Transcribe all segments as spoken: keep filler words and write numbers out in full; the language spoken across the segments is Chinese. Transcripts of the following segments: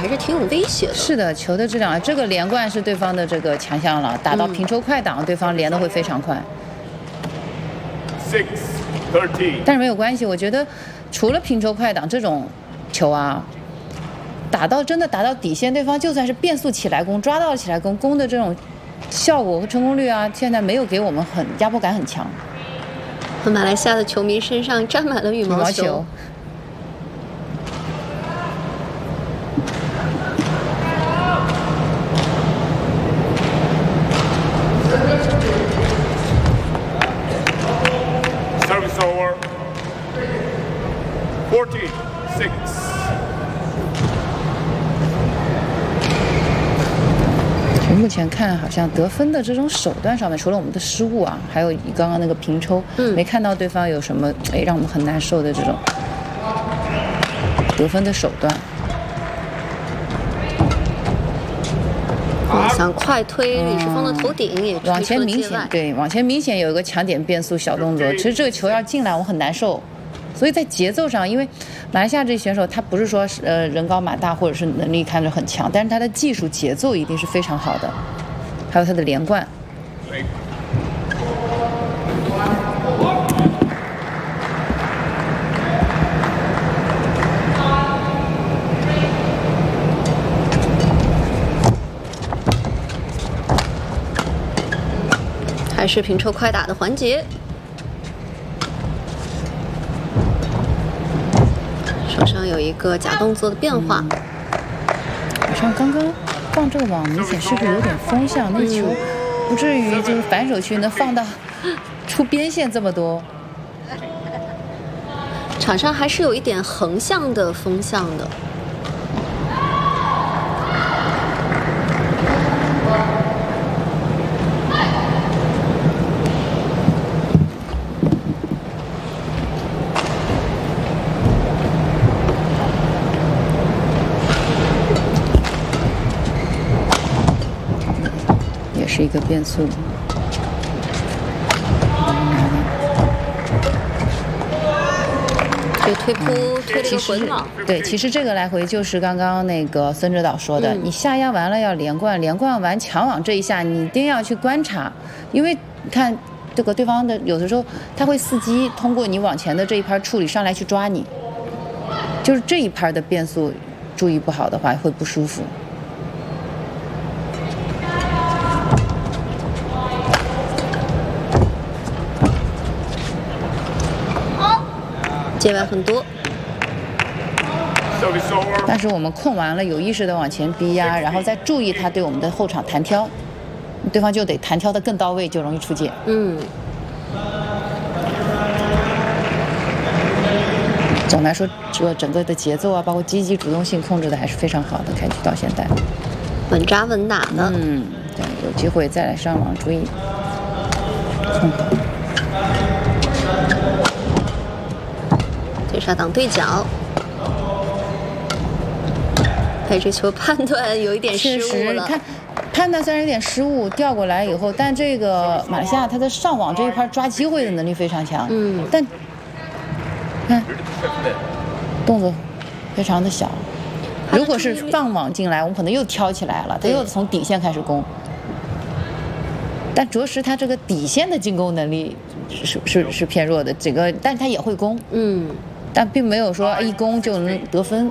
还是挺有威胁的。 是的，球的质量，这个连贯是对方的这个强项了。打到平抽快档，嗯、对方连的会非常快。但是没有关系，我觉得除了平抽快档这种球啊，打到真的打到底线，对方就算是变速起来攻，抓到起来攻，攻的这种效果和成功率啊，现在没有给我们很压迫感很强。 和马来西亚的球迷身上沾满了羽毛球。羽毛球 fourteen six。目前看好像得分的这种手段上面，除了我们的失误啊，还有你刚刚那个平抽，嗯、没看到对方有什么哎让我们很难受的这种得分的手段。 嗯、想快推李世峰的头顶也往前明显对，往前明显有一个抢点变速小动作。其实这个球要进来，我很难受。所以在节奏上，因为马来西亚这选手他不是说呃人高马大或者是能力看着很强，但是他的技术节奏一定是非常好的，还有他的连贯。 还是平抽快打的环节。手上有一个假动作的变化， 好像刚刚放这个网明显是不是有点风向？那球不至于就是反手区能放到出边线这么多。 场上还是有一点横向的风向的。 是一个变速， 就推扑推了个滚网。 对，其实这个来回就是刚刚那个孙指导说的，嗯、你下压完了要连贯，连贯完抢网这一下，你一定要去观察，因为看这个对方的有的时候他会伺机通过你往前的这一拍处理上来去抓你，就是这一拍的变速注意不好的话会不舒服。 界外很多， 但是我们控完了，有意识的往前逼压，然后再注意他对我们的后场弹挑，对方就得弹挑的更到位，就容易出界。 嗯。 总来说，这整个的节奏啊，包括积极主动性控制的还是非常好的，开局到现在。 稳扎稳打的。 嗯，对，有机会再来上网，注意控好。 对杀挡对角，哎，这球判断有一点失误了。 看，判断虽然有点失误，调过来以后，但这个马来西亚他的上网这一拍抓机会的能力非常强。 嗯， 但看动作非常的小。如果是放网进来，我们可能又挑起来了，他又从底线开始攻。但着实他这个底线的进攻能力是是是偏弱的，这个但他也会攻。 嗯。 但并没有说一攻就能得分。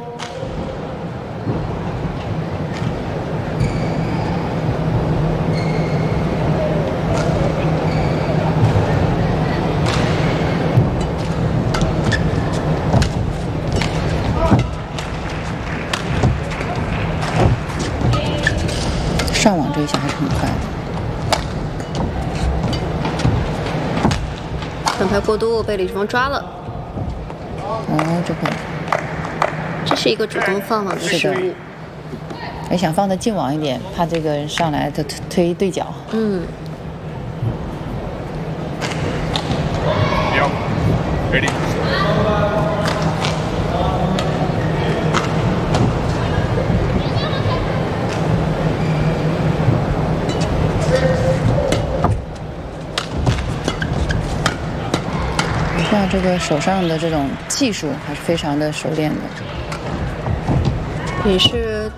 上网这一下还是很快的。 反拍过度被李世峰抓了。 哦，这个， 这是一个主动放网的失误。 也想放的近网一点，怕这个上来的推对角。 嗯。 Ready。 像这个手上的这种技术还是非常的熟练的， 也是